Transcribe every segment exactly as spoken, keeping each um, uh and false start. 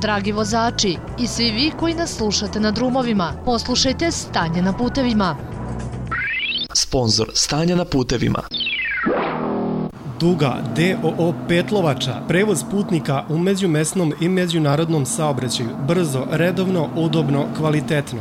dragi vozači i svi vi koji nas slušate na drumovima, poslušajte Stanje na putevima. Sponzor Stanja na putevima. Duga D O O Petlovača, prevoz putnika u međumesnom i međunarodnom saobraćaju, brzo, redovno, udobno, kvalitetno.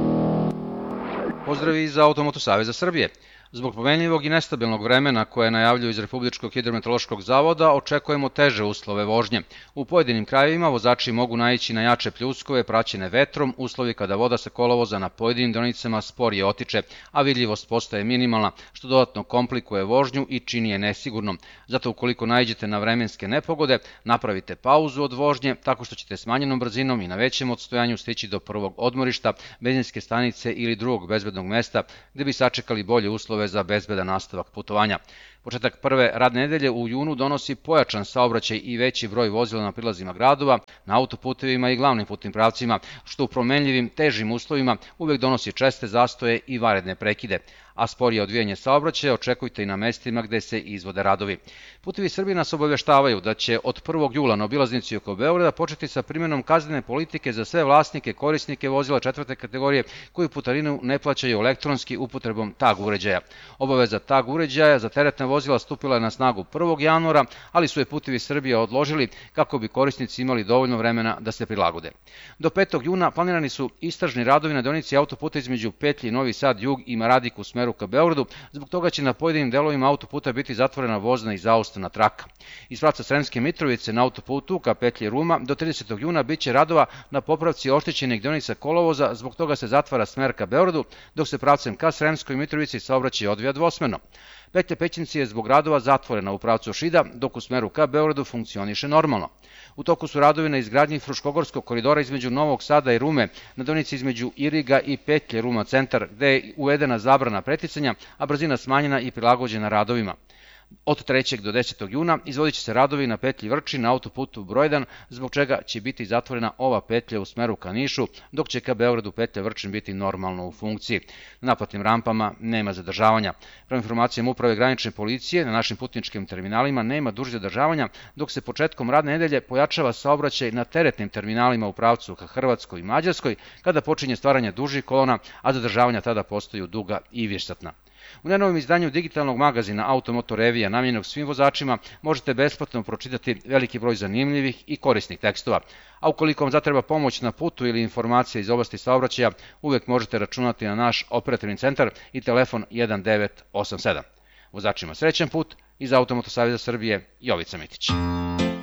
Pozdravi iz Automoto Saveza Srbije. Zbog pomenljivog i nestabilnog vremena koje najavljuju iz Republičkog hidrometeorološkog zavoda, očekujemo teže uslove vožnje. U pojedinim krajevima vozači mogu naići na jače pljuskove praćene vetrom, uslovi kada voda sa kolovoza na pojedinim deonicama sporije otiče, a vidljivost postaje minimalna, što dodatno komplikuje vožnju i čini je nesigurnom. Zato ukoliko naiđete na vremenske nepogode, napravite pauzu od vožnje tako što ćete smanjenom brzinom i na većem odstojanju stići do prvog odmorišta, benzinske stanice ili drugog bezbednog mesta gde bi sačekali bolje uslove za bezbedan nastavak putovanja. Početak prve radne nedelje u junu donosi pojačan saobraćaj i veći broj vozila na prilazima gradova, na autoputevima i glavnim putnim pravcima, što u promenljivim, težim uslovima uvek donosi česte zastoje i vanredne prekide. A sporije odvijanje saobraćaja očekujte i na mestima gde se izvode radovi. Putevi Srbije nas obaveštavaju da će od prvog jula na obilaznici oko Beograda početi sa primjenom kaznene politike za sve vlasnike, korisnike vozila četvrte kategorije koji putarinu ne plaćaju elektronski upotrebom tag uređaja. Obaveza tag uređaja za teretne vozila stupila je na snagu prvog januara, ali su je Putevi Srbije odložili kako bi korisnici imali dovoljno vremena da se prilagode. Do petog juna planirani su istražni radovi na deonici autoputa između petlji Novi Sad Jug i Maradik u smeru ka Beogradu, zbog toga će na pojedinim delovima autoputa biti zatvorena vozna i zaustavna traka. Iz pravca Sremske Mitrovice na autoputu ka petlji Ruma do tridesetog juna biće radova na popravci oštećenih deonica kolovoza, zbog toga se zatvara smer ka Beogradu, dok se pravcem ka Sremskoj Mitrovici saobraćaj odvija dvosmerno. Petlja Pećinci je zbog radova zatvorena u pravcu Šida, dok u smeru ka Beogradu funkcioniše normalno. U toku su radovi na izgradnji Fruškogorskog koridora između Novog Sada i Rume, na deonici između Iriga i petlje Ruma centar, gde je uvedena zabrana preticanja, a brzina smanjena i prilagođena radovima. Od trećeg do desetog juna izvodit će se radovi na petlji Vrči na autoputu broj jedan, zbog čega će biti zatvorena ova petlja u smeru ka Nišu, dok će ka Beogradu petlja Vrčin biti normalno u funkciji. Na naplatnim rampama nema zadržavanja. Prema informacijama Uprave granične policije, na našim putničkim terminalima nema dužih zadržavanja, dok se početkom radne nedelje pojačava saobraćaj na teretnim terminalima u pravcu ka Hrvatskoj i Mađarskoj, kada počinje stvaranje dužih kolona, a zadržavanja tada postaju duga i višesatna. U najnovijem izdanju digitalnog magazina Automoto Revija, namenjenog svim vozačima, možete besplatno pročitati veliki broj zanimljivih i korisnih tekstova. A ukoliko vam zatreba pomoć na putu ili informacija iz oblasti saobraćaja, uvek možete računati na naš operativni centar i telefon jedan devet osam sedam. Vozačima srećan put, iz Automoto Saveza Srbije, Jovica Mitić.